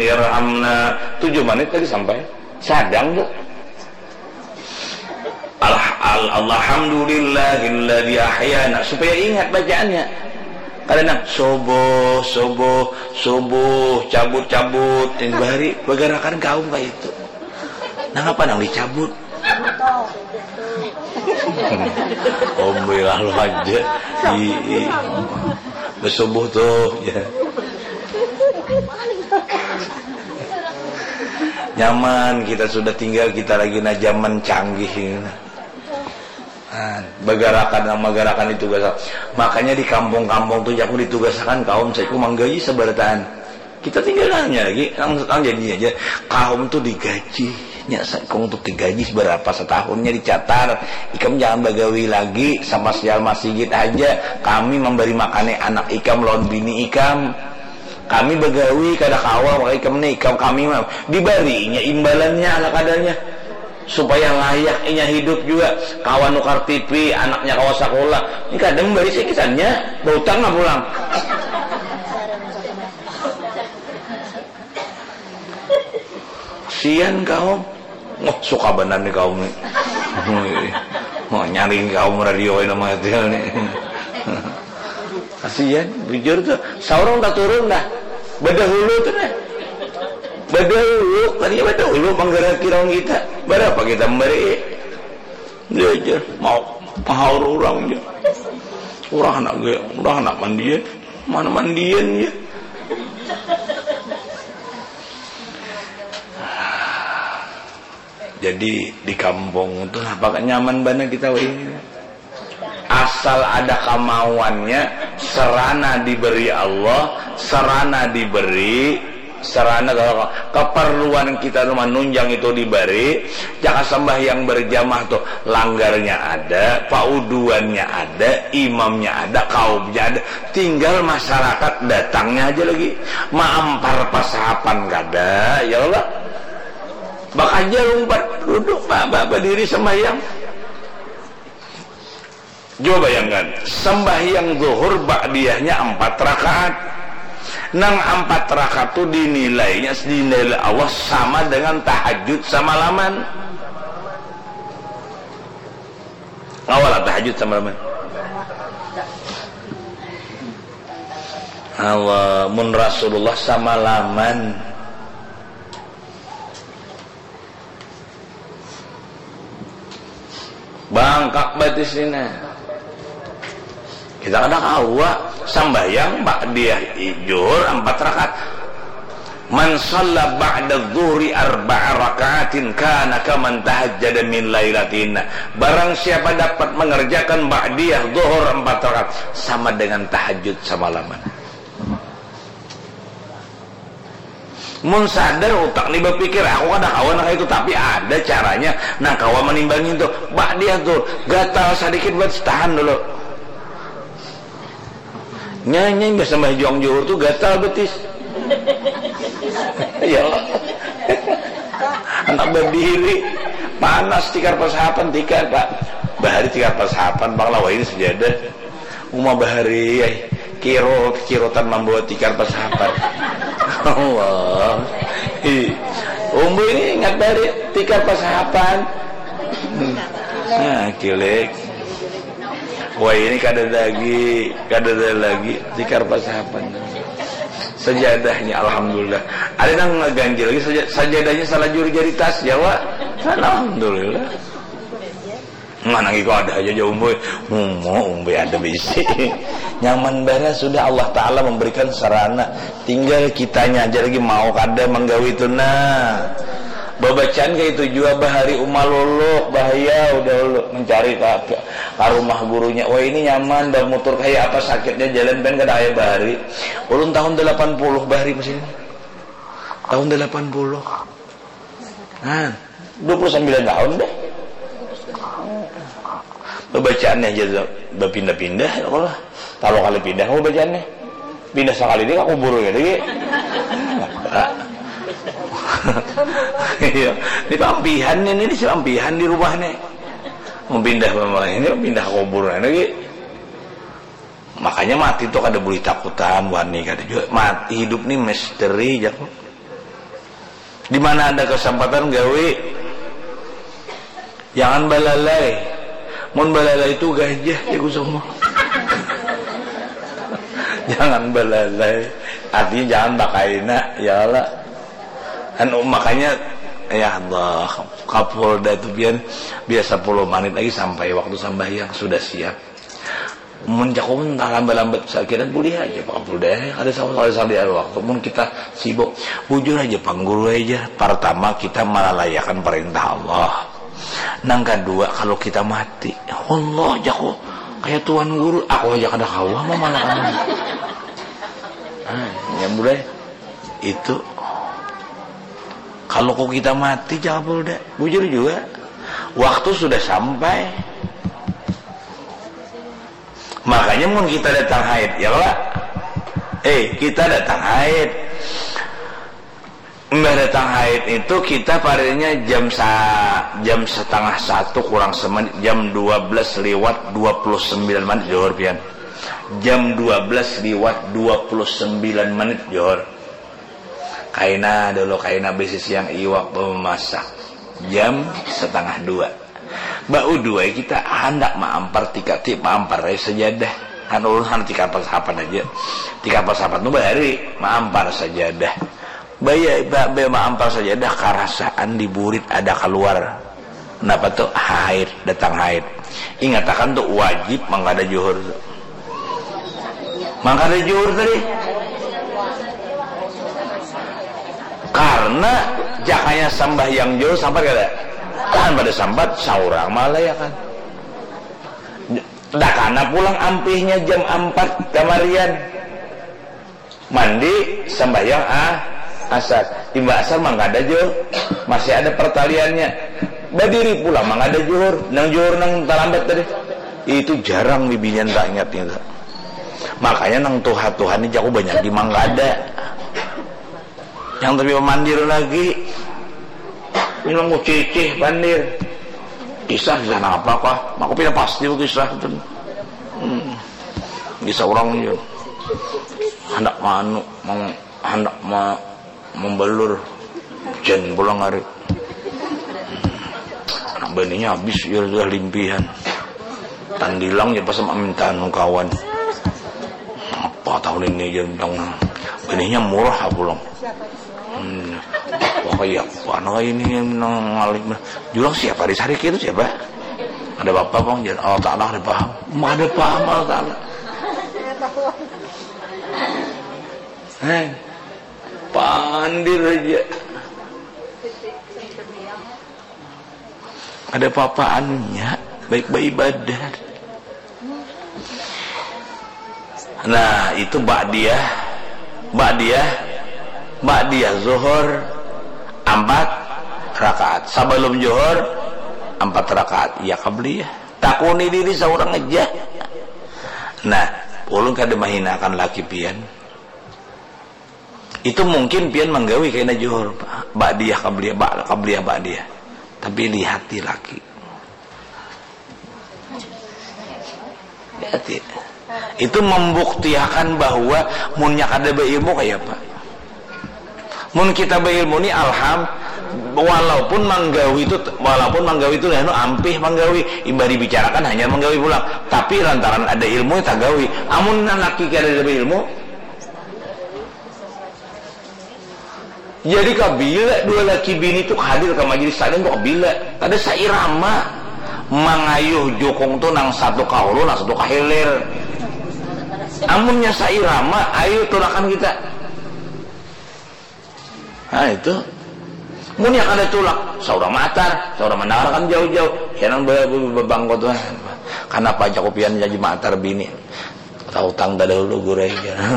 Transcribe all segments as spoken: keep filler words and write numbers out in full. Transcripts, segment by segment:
irhamna. Tujuh menit tadi sampai. Sadang tuh. Alhamdulillahilladzi ahyana, supaya ingat bacaannya. Karena subuh, subuh, subuh, cabut-cabut, ini bahari bergerakan kaum kayak itu. Nah apa nang dicabut? Alhamdulillah lu aja. Bersubuh tuh ya. Nyaman kita sudah tinggal, kita lagi na zaman canggih ini. Nah, begarakan sama gerakan ditugas. Makanya di kampung-kampung tuh aku ditugaskan kaum saya ku manggaji seberatan. Kita tinggal nanya lagi, langsung jadi aja. Kaum tuh digaji, nya kong tuh digaji berapa setahunnya dicatat. Ikam jangan bagawi lagi sama sial masjid aja. Kami memberi makannya anak ikam lawan bini ikam. Kami begawi kada kawal maka ikam nih ikam kami mah dibarinya imbalannya ala kadarnya. Supaya layaknya hidup juga. Kawan nukar T V, anaknya kawan sekolah. Ini kadang bari sih kisahnya berutang nggak pulang. Sian kaum, oh, suka benar nih kaum nih. Mau nyariin kaum radio ini nama itu nih. Kasian, jujur tuh. Saurang tak turun dah. Bedahulu tuh nih. Bedahulu, tadinya bedahulu menggerak kirang kita. Berapa kita memberi? Dia aja mau pahal orang aja. Orang anak gue, orang anak mandian, mana mandian ya? Jadi di kampung itu apakah nyaman banget kita ini? Asal ada kemauannya, serana diberi Allah, serana diberi, serana kalau keperluan kita rumah nunjang itu diberi. Jangan sembah yang berjamaah tuh langgarnya ada, pauduannya ada, imamnya ada, kaumnya ada, tinggal masyarakat datangnya aja lagi. Maampar pasapan kada, ya Allah. Bak aja lompat duduk bapak berdiri sembahyang. Coba bayangkan sembahyang zuhur ba'diyahnya empat rakaat. Nang empat rakaat itu dinilainya dinilai Allah sama dengan tahajud semalaman. Awal tahajud semalaman. Allah mun Rasulullah semalaman. Bangkak batis ini. Kita kadang awak sambayang ba'diyah zuhur empat rakaat. Man shalla ba'da dzuhri arba'a raka'atin kana kaman tahajjada min lailatin. Barang siapa dapat mengerjakan ba'diyah zuhur empat rakaat sama dengan tahajud semalaman. Mun sadar otak nih berpikir aku ada kawan kayak itu, tapi ada caranya. Nah kawan menimbangin tuh bak dia tuh gatal sedikit buat tahan dulu. Nyanyi biasa mbah juang juhur tuh gatal betis. Ya Allah. Anak berdiri panas tikar persahapan tikar pak. Bahari tikar persahapan bang lawa ini sejadah. Umah bahari ay. Kiro kirotan membawa tikar persahapan. Allah. Umbu ini ingat dari tikar persahapan. Nah, kilek. Wah ini kada lagi, kada lagi tikar persahapan. Sajadahnya alhamdulillah. Ada yang ngeganjil lagi sajadahnya salah juri jari tas Jawa. Alhamdulillah. Mana gitu ada aja jauh umbu, umbu umbu ada bisi. Nyaman bara sudah Allah Ta'ala memberikan sarana, tinggal kitanya aja lagi mau kada menggawi itu. Nah babacaan kayak itu juga bahari umah luluk bahaya udah lu mencari ke, ke rumah gurunya. Wah ini nyaman bermutur kayak apa sakitnya jalan pen kada aya bahari. Ulun tahun delapan puluh bahari mesin tahun delapan puluh. Nah dua puluh sembilan tahun deh. Bacaannya aja berpindah-pindah ya Allah. Kalau kali pindah mau bacaannya pindah sekali dia aku buru ya deh. Iya, di pampihan ini di pampihan di rumah nih. Mau pindah memang ini pindah kubur lagi. Makanya mati tuh kada boleh takutan wani kada juga mati hidup nih misteri jangan. Di mana ada kesempatan gawe, jangan balalai. Mun balalai itu gajah ya kusomo. Jangan balalai, artinya jangan bakaina, ya Allah. Anu makanya ya Allah, Kapolda itu biar biasa sepuluh menit lagi sampai waktu sembahyang sudah siap. Mun jakomun tak lambat-lambat sakiran boleh aja Pak Kapolda, ada salah-salah di waktu mun kita sibuk. Bujur aja pangguru aja. Pertama kita melalaikan perintah Allah. Nang kedua kalau kita mati, Allah jako kayak tuan guru, aku aja kada kawah mah malah kamu. Ah, yang mulai itu kalau kok kita mati jangan Kapolda, bujur juga. Waktu sudah sampai. Makanya mun kita datang haid, ya Allah. Eh, kita datang haid. Mbak datang haid itu kita parinya jam sa jam setengah satu kurang semenit, jam dua belas lewat dua puluh sembilan menit johor pian. Jam dua belas lewat dua puluh sembilan menit johor. Kaina dulu kaina bisnis yang iwak memasak. Jam setengah dua. Bau dua kita hendak maampar tika tip maampar sajadah. Kan urusan tika persahapan aja. Tika persahapan nu bahari maampar sajadah. Baya baya maampar sajadah karasaan di burit ada keluar. Kenapa tuh haid, datang haid. Ingat akan tuh wajib mangkada juhur. Mangkada juhur tadi. Karena jakanya sambahyang juhur sampai kada. Kan pada sambat saurang malah ya kan. Dah kana pulang ampihnya jam empat kamarian. Mandi sembahyang ah asar. Timba asar mah enggak ada juhur. Masih ada pertaliannya. Badiri pula mah enggak ada juhur. Nang juhur nang talambat tadi. Itu jarang bibinian tak ingat itu. Makanya nang tuha-tuhan ini jago banyak di mah enggak ada. Yang tapi mandir lagi. Minum ku cicih bandir. Kisah kisah apa kah? Aku pilih pasti kisah itu. Hmm. Kisah orang itu. Hendak manu, mau hendak ma membelur, jen pulang hari. Anak beninya habis ya sudah limpihan. Tandilang ya pas minta kawan. Apa tahun ini ya tentang beninya murah pulang. Hmm. Wah kayak apa ini ngalim julang siapa di hari itu siapa? Ada bapak bang jadi Allah Taala ada paham, ada paham Allah Taala. Hei, pandir aja. Ada papaannya, baik-baik ibadah. Nah itu ba'diyah, ba'diyah, ba'diyah zuhur. Empat rakaat sebelum zuhur empat rakaat ya qabliyah takuni diri seorang aja. Nah ulun kada mahinakan laki pian itu mungkin pian menggawi kena zuhur ba'diyah qabliyah ba qabliyah ba'diyah tapi lihati laki lihat itu membuktikan bahwa munnya kada berilmu kayak apa. Mun kita berilmu ni alham walaupun manggawi itu walaupun manggawi itu anu ampih manggawi imbari bicarakan hanya manggawi pulang tapi lantaran ada ilmu tak gawi amun laki kada ada ilmu jadi kabila dua laki bini itu hadir ke majelis taklim kok kabila kada sairama mangayuh jokong tu nang satu kaulu nang satu kahilir amunnya sairama ayo tulakan kita. Nah itu mun yang ada tulak saudara matar saudara mendengarkan jauh-jauh yang bebang kau tuh karena pajak kopian jadi matar bini tahu tang dahulu gureh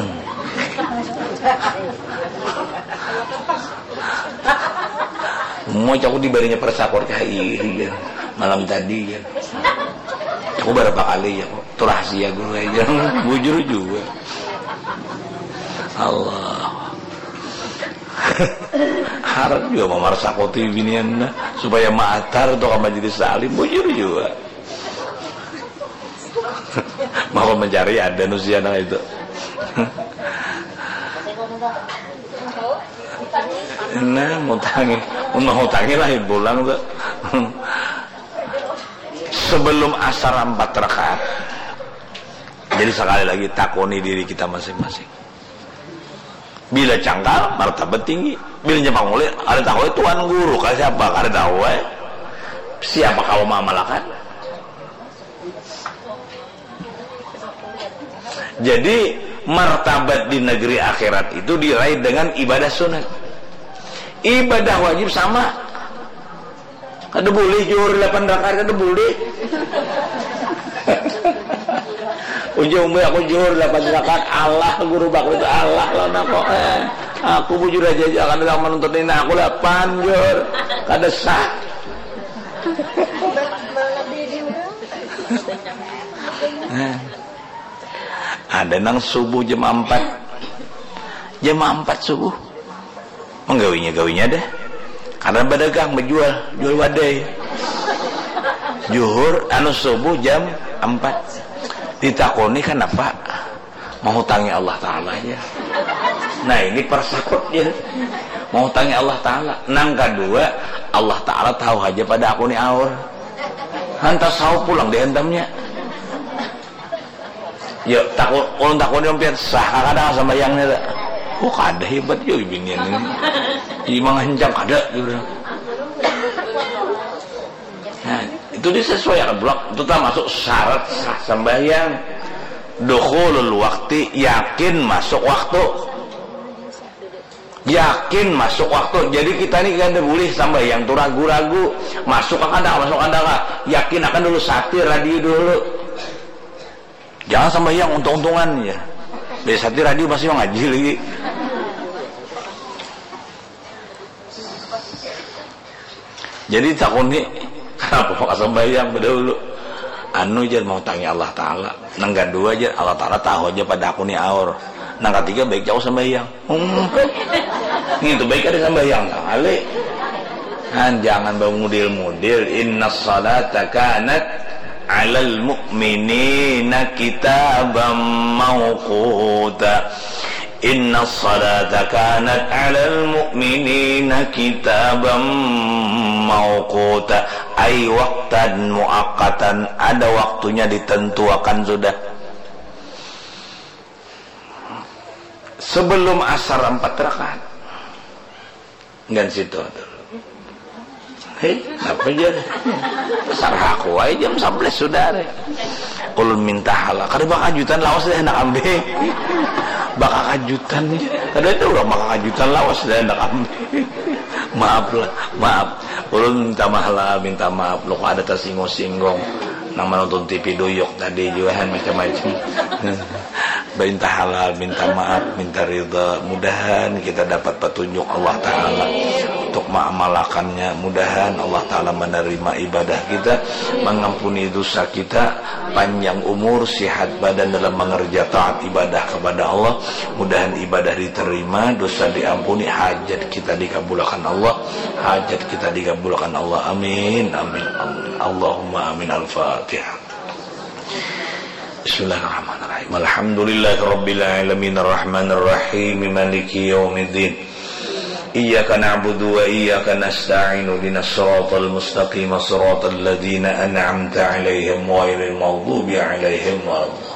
mau aku dibarinya persakor kayak malam tadi ya aku berapa kali ya itu rahasia gue aja bujur juga Allah harap juga memarsakoti binian supaya maatar atau majelis salim bujur juga mau mencari ada nusiana itu Nah, mutangi, mau mutangi lah pulang tuh. Sebelum asar empat rakaat. Jadi sekali lagi takoni diri kita masing-masing. Bila cangkal, martabat tinggi. Bila nyepang mulai, ada tahu tuan guru, kan siapa? Ada tahu eh. Siapa kau mamalakan? Jadi martabat di negeri akhirat itu diraih dengan ibadah sunat. Ibadah wajib sama. Kada boleh juhur delapan rakaat, kada boleh. Ujung be aku juhur delapan rakaat, Allah guru bakul itu Allah lah nako. Eh, aku bujur aja jangan datang menuntut ini aku delapan jur. Kada sah. Eh. Ada nang subuh jam empat. Jam empat subuh. Menggawinya gawinya deh. Karena berdagang menjual, jual wadai. Juhur anu subuh jam empat. Ditakoni kenapa? Mau tangi Allah Ta'ala ya. Nah ini persakut ya. Mau tangi Allah Ta'ala. Nang kedua, Allah Ta'ala tahu aja pada aku ni awal. Hantar sahu pulang dihentamnya. Yuk takut, ulun takut dia sah kadang sama yang ni tak. Oh kada hebat juga binian ini. Imang hencang kada gitu. Nah, itu disesuaikan blok. Itu termasuk syarat sah sembahyang. Dukhulul waktu, yakin masuk waktu. Yakin masuk waktu. Jadi kita ni kada boleh sembahyang tu ragu-ragu. Masuk akan dah, masuk akan dah. Yakin akan dulu satir radio dulu. Jangan sembahyang untung-untungan ya. Dari satir radio masih ngaji lagi. Jadi takuni kenapa mau sembahyang berdahulu? Anu aja mau tanya Allah Ta'ala. Nang kedua aja Allah Ta'ala tahu aja pada aku ni aur. Nang ketiga baik jauh sembahyang. Hmm. Itu baik ada sembahyang kali. Han jangan bermudil-mudil. Inna salata kanat alal mu'minina kitaban mawquta. Inna salata kanat alal mu'minina kitaban mawquta. Ay waqtan muaqqatan, ada waktunya ditentukan sudah. Sebelum asar empat rakaat. Enggak situ dulu. Hei, apa aja? Asar aku aja jam sebelas sudah. Ulun minta halal. Kada bakal kajutan lawas dah hendak ambil. Bakal kajutan. Kada itu orang bakal kajutan lawas dah hendak ambil. Maaf lah, maaf. Ulun minta mahala, minta maaf. Lo ada tersinggung-singgung. Nang menonton T V doyok tadi juga macam-macam. Minta halal, minta maaf, minta ridha. Mudahan kita dapat petunjuk Allah Ta'ala untuk mengamalkannya. Mudahan Allah Ta'ala menerima ibadah kita, mengampuni dosa kita, panjang umur, sihat badan dalam mengerja taat ibadah kepada Allah. Mudahan ibadah diterima, dosa diampuni, hajat kita dikabulkan Allah, hajat kita dikabulkan Allah. Amin, amin, amin. Allahumma amin. Al-Fatihah. Bismillahirrahmanirrahim. Alhamdulillahirabbil alamin arrahmanir rahim maliki yaumiddin. Iyyaka na'budu wa iyyaka nasta'in ihdinas siratal mustaqim siratal ladzina an'amta 'alaihim ghairil maghdubi 'alaihim waladdallin.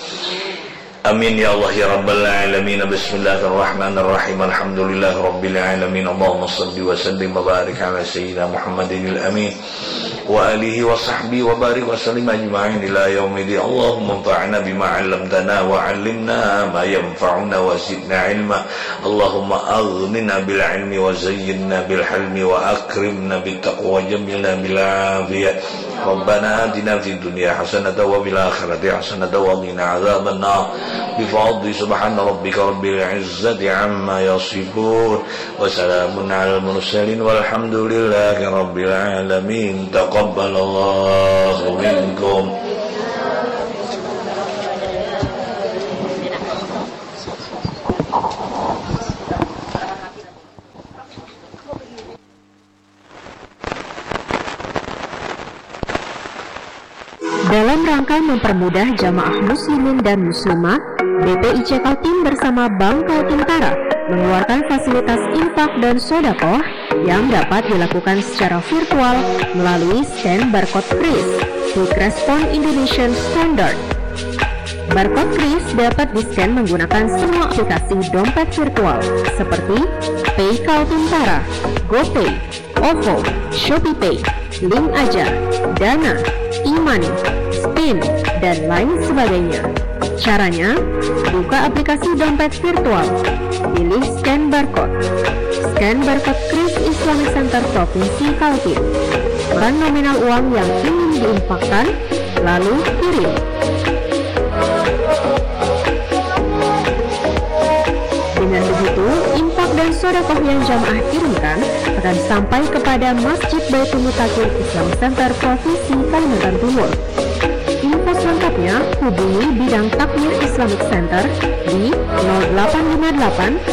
Amin ya Allah ya rabbal alamin. Bismillahirrahmanirrahim. Alhamdulillahirabbil alamin. Allahumma shalli wa sallim wa barik ala sayyidina Muhammadin al-amin wa alihi wa sahbihi wa barik wa sallim ajma'in ila yaumil. Allahumma anfa'na bima 'allamtana wa 'allimna ma yanfa'una wa zidna 'ilma. Allahumma aghnina bil 'ilmi wa zayyinna bil hilmi wa akrimna bit taqwa wa jamilna bil 'afiyah. Rabbana atina fid dunya hasanatan wa fil akhirati hasanatan wa qina 'adzaban nar. Bifadli subhana rabbika rabbil izzati 'amma yasifun wa salamun 'alal mursalin walhamdulillahi rabbil alamin. Taqabbalallahu minkum. Dalam rangka mempermudah jamaah muslimin dan muslimah B P I C Kaltim bersama Bank Kaltim Tara mengeluarkan fasilitas infak dan sodakoh yang dapat dilakukan secara virtual melalui scan barcode kris Quick Response Indonesian Standard. Barcode kris dapat di-scan menggunakan semua aplikasi dompet virtual seperti Pay Kaltim Tara, GoPay, OVO, ShopeePay, Link Aja, Dana, e-money, Spin, dan lain sebagainya. Caranya, buka aplikasi dompet virtual, pilih scan barcode. Scan barcode kris Islamic Center Provinsi Kaltim. Tekan nominal uang yang ingin diinfakkan, lalu kirim. Dengan begitu, infak dan sodakoh yang jamaah kirimkan akan sampai kepada Masjid Baitul Mutakin Islamic Center Provinsi Kalimantan Timur. Info selengkapnya hubungi Bidang Takmir Islamic Center di nol delapan lima delapan